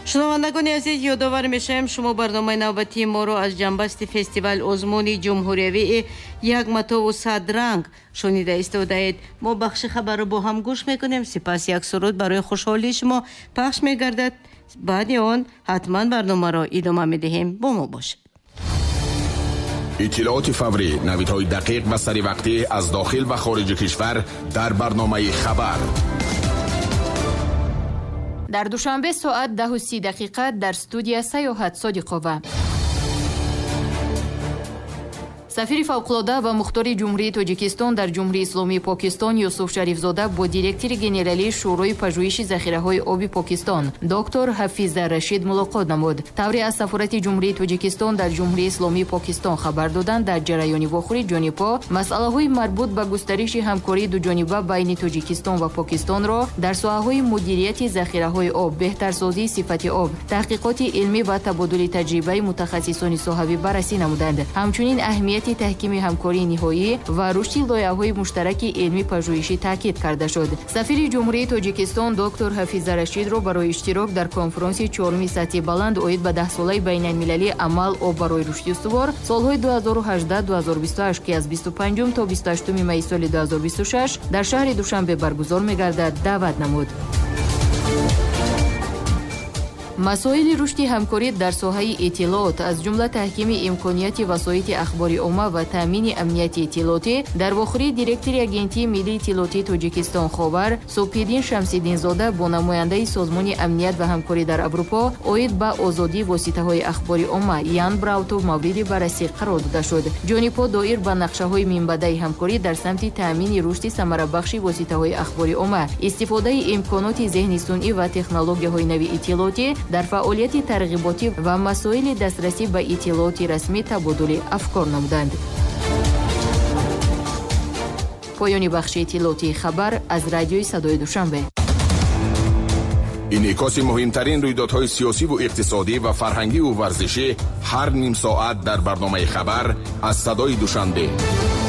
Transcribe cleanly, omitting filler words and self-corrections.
шунавандагони азиз, ёдовар мешавем шумо барномаи навбатии моро аз ҷанбасти фестивал озмуни ҷумҳуриявии як матову сад ранг шунида истодаед. мо бахши хабарро бо ҳам гӯш мекунем, сипас як суруд барои хушҳолии шумо пахш мегардад. баъди он ҳатман барномаро идома медиҳем. бо мо бошед. иттилооти фаврӣ, навидҳои дақиқ ва саривақтӣ аз дохил ва хориҷи кишвар дар барномаи хабар. дар душанбе соат 10:30 дар студия Саёҳат Содиқова. сафири фавқулода ва мухтори ҷумҳурии Тоҷикистон дар ҷумҳурии исломии Покистон Юсуф Шарифзода бо директори генералии шӯрои пажӯҳиши захираҳои оби Покистон доктор Ҳафиза Рашид мулоқот намуд. тавре аз сафорати ҷумҳурии Тоҷикистон дар ҷумҳурии исломии Покистон хабар доданд, дар ҷараёни вохӯри ҷонибҳо масъалаҳои марбут ба густариши ҳамкории дуҷониба байни Тоҷикистон ва Покистонро дар соҳаҳои мудирияти захираҳои об, беҳтарсозии сифати об, таҳқиқоти илмӣ ва табодули таҷрибаи мутахассисони соҳавӣ баррасӣ намуданд. ҳамчунин аҳамияти таҳкими ҳамкории ниҳоӣ ва рушди лоиҳаҳои муштараки илмӣ пажӯҳишӣ таъкид карда шуд. сафири ҷумҳурии Тоҷикистон доктор Ҳафиза Рашидро барои иштирок дар конференси 4-уми сатҳи баланд оид ба 10-солаи байналмилалии амал об барои рушди устувор солҳои 2018-2028 ки аз 25 то 28 майи соли 2026 дар шаҳри Душанбе баргузор мегардад даъват намуд. масоили рушди ҳамкорӣ дар соҳаи иттилоот аз ҷумла таҳкими имконияти васоити ахбори умма ва таъмини амнияти иттилоотӣ дар вохӯрии директори агентии миллии иттилоотии Тоҷикистон Ховар Субҳиддин Шамсиддинзода бо намояндаи созмони амният ва ҳамкорӣ дар Аврупо оид ба озодии воситаҳои ахбори умма Ян Браутов мавриди баррасӣ қарор дода шуд. ҷонибҳо доир ба нақшаҳои минбаъдаи ҳамкорӣ дар самти таъмини рушди самарабахши воситаҳои ахбори умма, истифодаи имконоти зеҳни сунъӣ ва технологияҳои нави иттилоотӣ дар фаъолияти тарғиботӣ ва масоили дастрасӣ ба иттилооти расмӣ табодули афкор намуданд. поёни бахши иттилоотии хабар аз радиои Садои Душанбе. инъикоси муҳимтарин рӯйдодҳои сиёсиву иқтисодӣ ва фарҳангиву варзишӣ ҳар ним соат дар барномаи хабар аз Садои Душанбе.